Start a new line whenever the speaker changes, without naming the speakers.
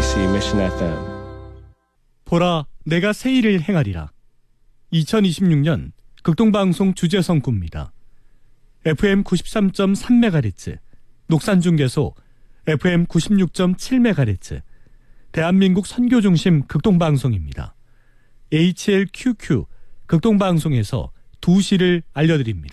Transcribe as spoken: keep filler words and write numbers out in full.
케이비씨 Mission 에프엠.
보라, 내가 새 일을 행하리라. 이천이십육 년 극동방송 주제성구입니다. 에프엠 구십삼 점 삼 메가헤르츠, 녹산중계소 에프엠 구십육 점 칠 메가헤르츠, 대한민국 선교중심 극동방송입니다. 에이치엘큐큐 극동방송에서 두 시를 알려드립니다.